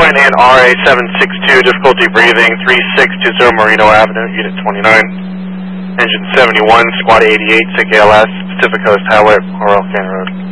Point and RA762, difficulty breathing, 3620 Marino Avenue, Unit 29. Engine 71, Squad 88, SIG ALS, Pacific Coast Highway, Coral Canyon Road.